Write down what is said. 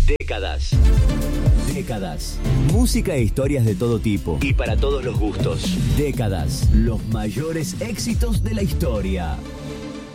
Décadas. Décadas. Música e historias de todo tipo y para todos los gustos. Décadas. Los mayores éxitos de la historia.